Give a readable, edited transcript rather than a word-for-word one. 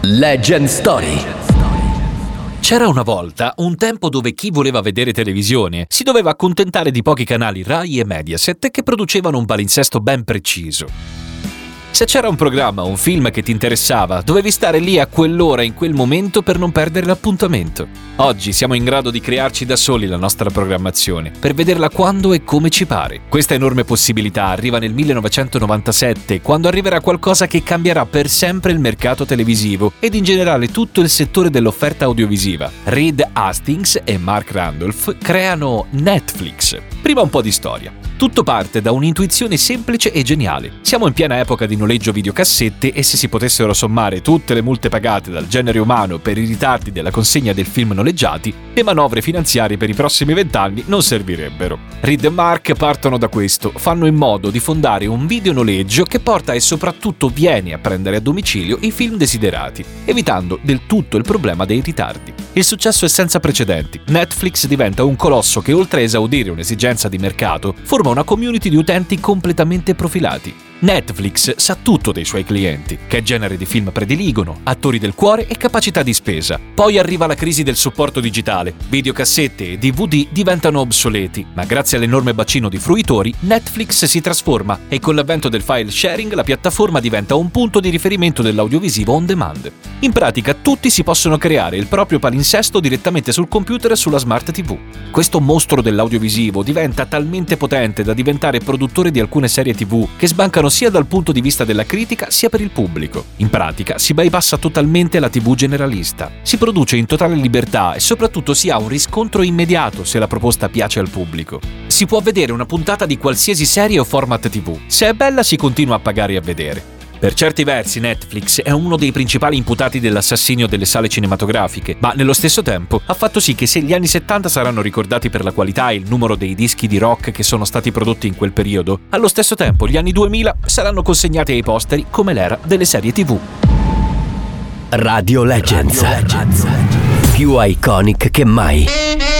Legend Story. C'era una volta un tempo dove chi voleva vedere televisione si doveva accontentare di pochi canali Rai e Mediaset che producevano un palinsesto ben preciso. Se c'era un programma o un film che ti interessava, dovevi stare lì a quell'ora in quel momento per non perdere l'appuntamento. Oggi siamo in grado di crearci da soli la nostra programmazione, per vederla quando e come ci pare. Questa enorme possibilità arriva nel 1997, quando arriverà qualcosa che cambierà per sempre il mercato televisivo ed in generale tutto il settore dell'offerta audiovisiva. Reed Hastings e Mark Randolph creano Netflix. Prima un po' di storia. Tutto parte da un'intuizione semplice e geniale. Siamo in piena epoca di noleggio videocassette e se si potessero sommare tutte le multe pagate dal genere umano per i ritardi della consegna del film noleggiati, le manovre finanziarie per i prossimi 20 anni non servirebbero. Reed e Mark partono da questo, fanno in modo di fondare un videonoleggio che porta e soprattutto viene a prendere a domicilio i film desiderati, evitando del tutto il problema dei ritardi. Il successo è senza precedenti. Netflix diventa un colosso che, oltre a esaudire un'esigenza di mercato, forma una community di utenti completamente profilati. Netflix sa tutto dei suoi clienti, che genere di film prediligono, attori del cuore e capacità di spesa. Poi arriva la crisi del supporto digitale, videocassette e DVD diventano obsoleti, ma grazie all'enorme bacino di fruitori Netflix si trasforma e con l'avvento del file sharing la piattaforma diventa un punto di riferimento dell'audiovisivo on demand. In pratica tutti si possono creare il proprio palinsesto direttamente sul computer e sulla smart TV. Questo mostro dell'audiovisivo diventa talmente potente da diventare produttore di alcune serie TV che sbancano sia dal punto di vista della critica sia per il pubblico. In pratica si bypassa totalmente la TV generalista. Si produce in totale libertà e soprattutto si ha un riscontro immediato se la proposta piace al pubblico. Si può vedere una puntata di qualsiasi serie o format TV. Se è bella si continua a pagare e a vedere. Per certi versi Netflix è uno dei principali imputati dell'assassinio delle sale cinematografiche, ma nello stesso tempo ha fatto sì che se gli anni 70 saranno ricordati per la qualità e il numero dei dischi di rock che sono stati prodotti in quel periodo, allo stesso tempo gli anni 2000 saranno consegnati ai posteri come l'era delle serie TV. Radio Legends. Più iconic che mai.